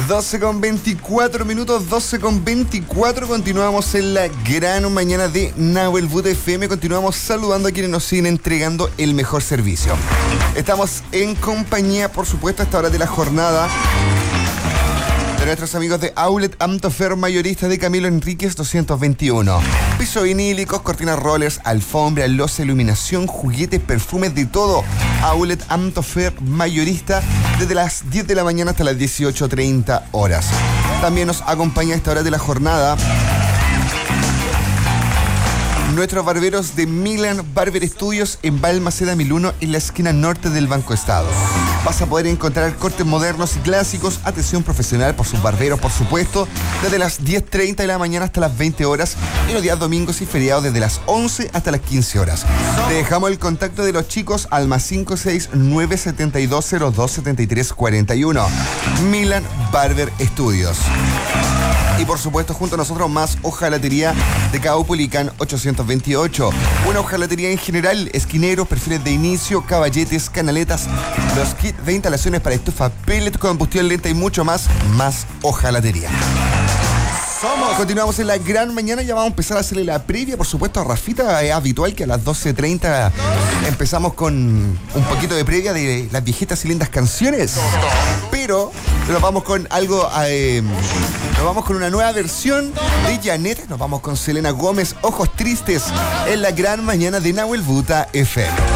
12:24, 12:24. Continuamos en la gran mañana de Nahuel Buda FM. Continuamos saludando a quienes nos siguen entregando el mejor servicio. Estamos en compañía, por supuesto, a esta hora de la jornada de nuestros amigos de Outlet Amtofer, mayorista de Camilo Enríquez 221. Piso vinílicos, cortinas rollers, alfombra, loza, iluminación, juguetes, perfumes, de todo. Outlet Amtofer, mayorista, desde las 10 de la mañana hasta las 18:30 horas. También nos acompaña a esta hora de la jornada nuestros barberos de Milan Barber Studios en Balmaceda 1001, en la esquina norte del Banco Estado. Vas a poder encontrar cortes modernos y clásicos, atención profesional por sus barberos, por supuesto, desde las 10:30 de la mañana hasta las 20 horas y los días domingos y feriados desde las 11 hasta las 15 horas. Te dejamos el contacto de los chicos al +569 7202 7341. Milan Barber Studios. Y por supuesto, junto a nosotros, más hojalatería de Caupolicán 828. Buena hojalatería en general, esquineros, perfiles de inicio, caballetes, canaletas, los kits de instalaciones para estufa, pellet, combustión lenta y mucho más. Más hojalatería. Continuamos en la gran mañana, ya vamos a empezar a hacerle la previa, por supuesto, a Rafita. Es habitual que a las 12:30 empezamos con un poquito de previa de las viejitas y lindas canciones, pero nos vamos con algo, nos vamos con una nueva versión de Janet, nos vamos con Selena Gómez, Ojos Tristes, en la gran mañana de Nahuel Buda FM.